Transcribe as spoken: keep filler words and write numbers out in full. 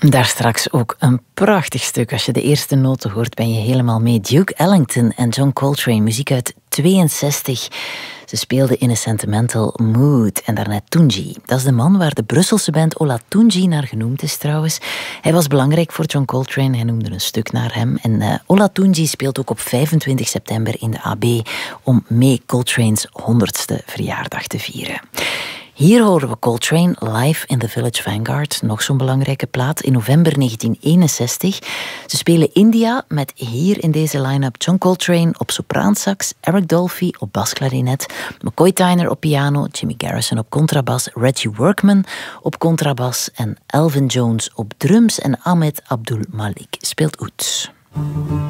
Daar straks ook een prachtig stuk. Als je de eerste noten hoort, ben je helemaal mee. Duke Ellington en John Coltrane, muziek uit tweeënzestig. Ze speelden in een sentimental mood. En daarnet Tunji. Dat is de man waar de Brusselse band Olatunji naar genoemd is trouwens. Hij was belangrijk voor John Coltrane. Hij noemde een stuk naar hem. En uh, Olatunji speelt ook op vijfentwintig september in de A B om mee Coltrane's honderdste verjaardag te vieren. Hier horen we Coltrane live in the Village Vanguard. Nog zo'n belangrijke plaat in november negentien eenenzestig. Ze spelen India met hier in deze line-up John Coltrane op sopraansax, Eric Dolphy op basklarinet, McCoy Tyner op piano, Jimmy Garrison op contrabas, Reggie Workman op contrabas en Elvin Jones op drums en Ahmed Abdul Malik speelt oud.